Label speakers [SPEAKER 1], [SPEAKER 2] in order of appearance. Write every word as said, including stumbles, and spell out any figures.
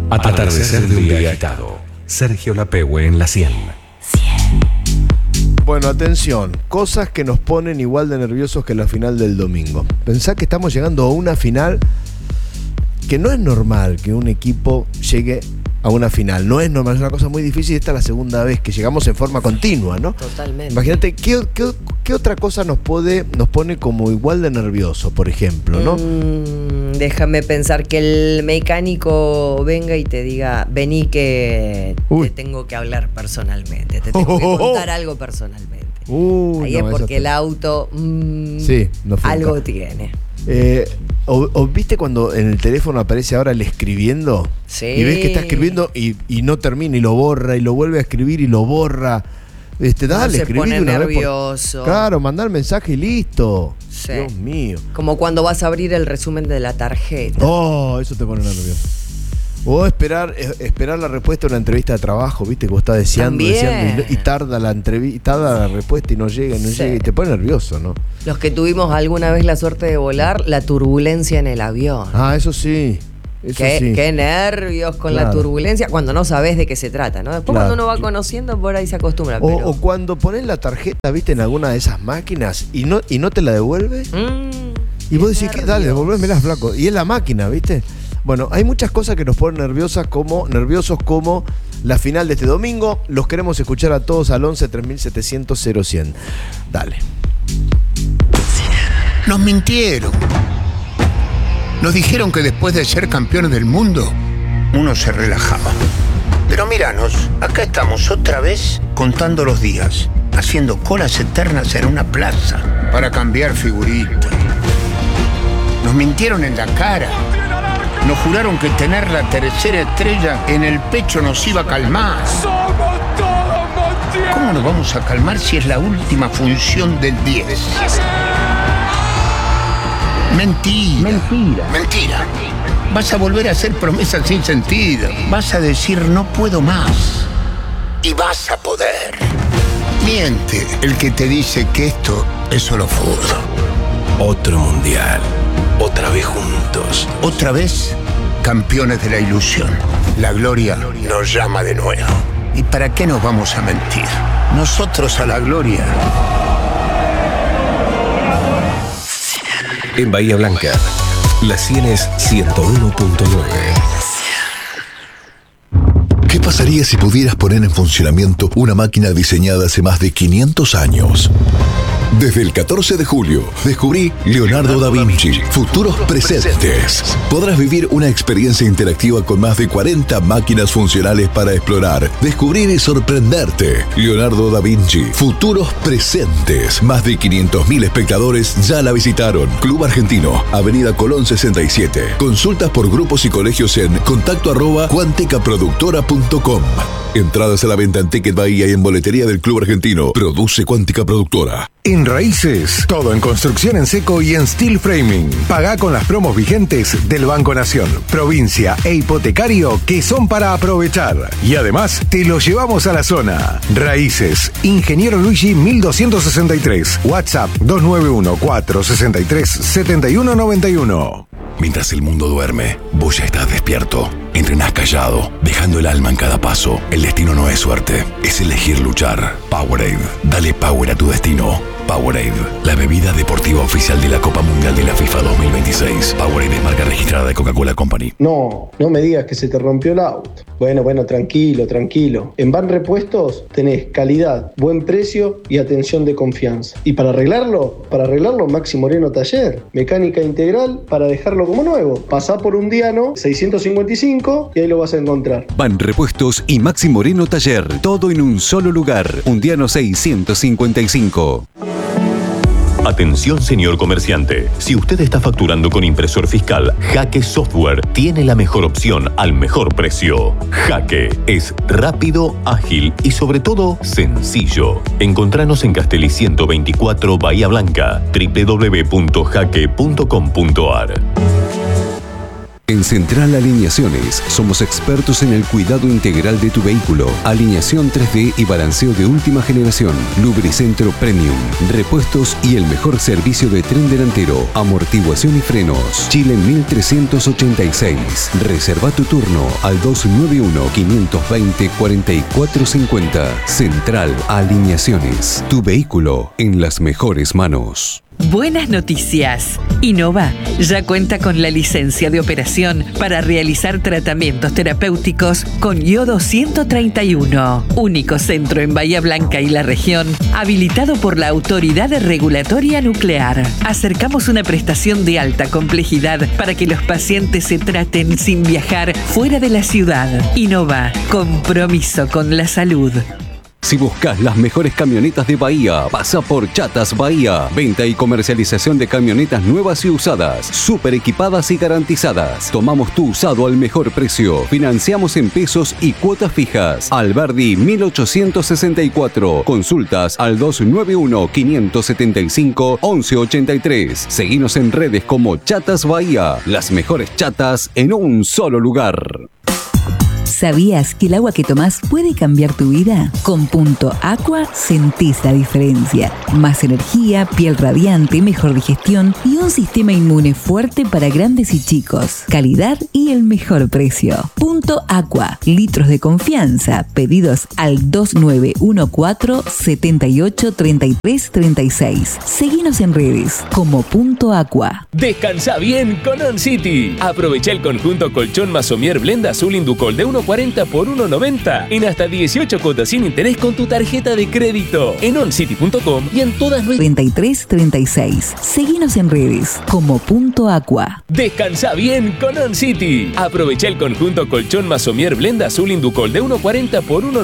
[SPEAKER 1] Atardecer de un día agitado. Sergio Lapehue en la cien.
[SPEAKER 2] Bueno, atención, cosas que nos ponen igual de nerviosos que la final del domingo. Pensá que estamos llegando a una final que no es normal que un equipo llegue a una final. No es normal, es una cosa muy difícil. Esta es la segunda vez que llegamos en forma continua, ¿no?
[SPEAKER 3] Totalmente.
[SPEAKER 2] Imagínate, ¿qué, qué, qué otra cosa nos puede, nos pone como igual de nervioso, por ejemplo, ¿no?
[SPEAKER 3] Mm, déjame pensar que el mecánico venga y te diga, vení que
[SPEAKER 2] Uy.
[SPEAKER 3] te tengo que hablar personalmente, te tengo que contar algo personalmente.
[SPEAKER 2] Uh,
[SPEAKER 3] Ahí
[SPEAKER 2] no,
[SPEAKER 3] es porque
[SPEAKER 2] eso
[SPEAKER 3] el
[SPEAKER 2] está-
[SPEAKER 3] auto mm,
[SPEAKER 2] Sí, no fue
[SPEAKER 3] algo
[SPEAKER 2] nunca.
[SPEAKER 3] tiene.
[SPEAKER 2] Eh, o, o viste cuando en el teléfono aparece ahora el escribiendo?
[SPEAKER 3] Sí.
[SPEAKER 2] Y ves que está escribiendo y, y no termina y lo borra y lo vuelve a escribir y lo borra. Este,
[SPEAKER 3] Uno
[SPEAKER 2] dale,
[SPEAKER 3] se
[SPEAKER 2] escribí
[SPEAKER 3] pone
[SPEAKER 2] de una vez por-
[SPEAKER 3] nervioso.
[SPEAKER 2] Claro, mandar el mensaje y listo.
[SPEAKER 3] Sí.
[SPEAKER 2] Dios mío.
[SPEAKER 3] Como cuando vas a abrir el resumen de la tarjeta.
[SPEAKER 2] Oh, eso te pone nervioso. O esperar, eh, esperar la respuesta de una entrevista de trabajo, viste, que vos estás deseando,
[SPEAKER 3] También.
[SPEAKER 2] deseando y, y tarda la entrevista, tarda la respuesta y no llega, y no
[SPEAKER 3] Sí.
[SPEAKER 2] llega y te pone nervioso, ¿no?
[SPEAKER 3] Los que tuvimos alguna vez la suerte de volar, la turbulencia en el avión.
[SPEAKER 2] Ah, eso sí. Eso
[SPEAKER 3] Qué,
[SPEAKER 2] sí.
[SPEAKER 3] qué nervios con la
[SPEAKER 2] Claro.
[SPEAKER 3] turbulencia cuando no sabes de qué se trata, ¿no? Después
[SPEAKER 2] Claro.
[SPEAKER 3] cuando uno va conociendo, por ahí se acostumbra.
[SPEAKER 2] O,
[SPEAKER 3] pero...
[SPEAKER 2] o cuando pones la tarjeta, viste, en alguna de esas máquinas y no, y no te la devuelve.
[SPEAKER 3] Mm,
[SPEAKER 2] Y vos
[SPEAKER 3] qué
[SPEAKER 2] decís, que
[SPEAKER 3] nervios.
[SPEAKER 2] dale, devolvémela, flaco. Y es la máquina, ¿viste? Bueno, hay muchas cosas que nos ponen nerviosas como, nerviosos como la final de este domingo. Los queremos escuchar a todos al once tres mil setecientos cero cien. Dale.
[SPEAKER 4] Nos mintieron. Nos dijeron que después de ser campeones del mundo, uno se relajaba. Pero míranos, acá estamos otra vez contando los días, haciendo colas eternas en una plaza para cambiar figuritas. Nos mintieron en la cara. Nos juraron que tener la tercera estrella en el pecho nos iba a calmar. ¿Cómo nos vamos a calmar si es la última función del diez? Mentira. Mentira. Mentira. Vas a volver a hacer promesas sin sentido. Vas a decir no puedo más. Y vas a poder. Miente el que te dice que esto es solo fútbol.
[SPEAKER 1] Otro mundial. Otra vez juntos.
[SPEAKER 4] Otra vez, campeones de la ilusión. La gloria nos llama de nuevo. ¿Y para qué nos vamos a mentir? Nosotros a la gloria.
[SPEAKER 1] En Bahía Blanca, la cien es ciento uno punto nueve.
[SPEAKER 5] ¿Qué pasaría si pudieras poner en funcionamiento una máquina diseñada hace más de quinientos años? Desde el catorce de julio, descubrí Leonardo da Vinci, Futuros Presentes. Podrás vivir una experiencia interactiva con más de cuarenta máquinas funcionales para explorar, descubrir y sorprenderte. Leonardo da Vinci, Futuros Presentes. Más de quinientos mil espectadores ya la visitaron. Club Argentino, Avenida Colón sesenta y siete. Consultas por grupos y colegios en contacto arroba cuanticaproductora punto com. Entradas a la venta en Ticket Bahía y en boletería del Club Argentino. Produce Cuántica Productora.
[SPEAKER 6] En Raíces, todo en construcción en seco y en steel framing. Pagá con las promos vigentes del Banco Nación, provincia e hipotecario que son para aprovechar. Y además, te lo llevamos a la zona. Raíces, Ingeniero Luigi mil doscientos sesenta y tres. WhatsApp dos nueve uno, cuatro seis tres, siete uno nueve uno.
[SPEAKER 5] Mientras el mundo duerme, vos ya estás despierto. Entrenás callado, dejando el alma en cada paso. El destino no es suerte, es elegir luchar. Powerade, dale power a tu destino. Powerade, la bebida deportiva oficial de la Copa Mundial de la FIFA dos mil veintiséis. Powerade es marca registrada de Coca-Cola Company.
[SPEAKER 7] No, no me digas que se te rompió el auto. Bueno, bueno, tranquilo, tranquilo. En Van Repuestos tenés calidad, buen precio y atención de confianza. Y para arreglarlo, para arreglarlo, Maxi Moreno Taller. Mecánica integral para dejarlo como nuevo. Pasá por Undiano seiscientos cincuenta y cinco y ahí lo vas a encontrar.
[SPEAKER 8] Van Repuestos y Maxi Moreno Taller. Todo en un solo lugar. Undiano seiscientos cincuenta y cinco.
[SPEAKER 9] Atención, señor comerciante. Si usted está facturando con impresor fiscal, Jaque Software tiene la mejor opción al mejor precio. Jaque es rápido, ágil y sobre todo sencillo. Encontranos en Castelli ciento veinticuatro Bahía Blanca, doble u doble u doble u punto jaque punto com punto a r.
[SPEAKER 8] En Central Alineaciones somos expertos en el cuidado integral de tu vehículo. Alineación tres D y balanceo de última generación. Lubricentro Premium. Repuestos y el mejor servicio de tren delantero. Amortiguación y frenos. Chile mil trescientos ochenta y seis. Reserva tu turno al dos nueve uno, cinco dos cero, cuatro cuatro cinco cero. Central Alineaciones. Tu vehículo en las mejores manos.
[SPEAKER 10] Buenas noticias. Innova ya cuenta con la licencia de operación para realizar tratamientos terapéuticos con yodo ciento treinta y uno. Único centro en Bahía Blanca y la región, habilitado por la Autoridad Regulatoria Nuclear. Acercamos una prestación de alta complejidad para que los pacientes se traten sin viajar fuera de la ciudad. Innova, compromiso con la salud.
[SPEAKER 8] Si buscas las mejores camionetas de Bahía, pasa por Chatas Bahía. Venta y comercialización de camionetas nuevas y usadas, súper equipadas y garantizadas. Tomamos tu usado al mejor precio. Financiamos en pesos y cuotas fijas. Alberdi mil ochocientos sesenta y cuatro. Consultas al dos nueve uno, cinco siete cinco, once ochenta y tres. Seguinos en redes como Chatas Bahía. Las mejores chatas en un solo lugar.
[SPEAKER 11] ¿Sabías que el agua que tomás puede cambiar tu vida? Con Punto Aqua sentís la diferencia. Más energía, piel radiante, mejor digestión y un sistema inmune fuerte para grandes y chicos. Calidad y el mejor precio. Punto Aqua. Litros de confianza. Pedidos al dos nueve uno cuatro, siete ocho, tres tres tres seis. Seguinos en redes como Punto Aqua.
[SPEAKER 12] Descansa bien con On City. Aprovecha el conjunto colchón más somier blend azul Inducol de uno cuarenta por uno noventa en hasta dieciocho cuotas sin interés con tu tarjeta de crédito en oncity punto com y en todas nuestras
[SPEAKER 11] treinta y tres treinta y seis. Seguinos en redes como Punto Aqua.
[SPEAKER 12] Descansa bien con On City. Aprovecha el conjunto colchón más somier blend azul Inducol de uno cuarenta por uno